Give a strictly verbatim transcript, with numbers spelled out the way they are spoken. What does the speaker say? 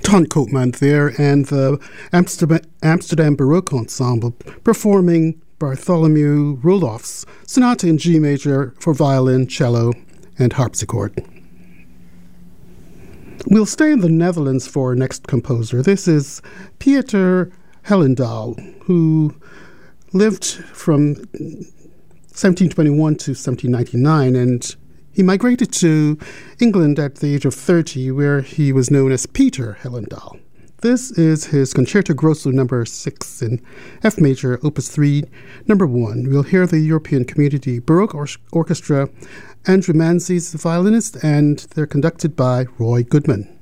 Ton Koopman there and the Amsterdam, Amsterdam Baroque Ensemble performing Bartholomew Roloff's Sonata in G major for violin, cello, and harpsichord. We'll stay in the Netherlands for our next composer. This is Pieter Hellendaal, who lived from seventeen twenty-one to seventeen ninety-nine, and he migrated to England at the age of thirty, where he was known as Peter Hellendaal. This is his Concerto Grosso number six in F major, opus three, number one. We'll hear the European Community Baroque or- Orchestra, Andrew Manzi is the violinist, and they're conducted by Roy Goodman.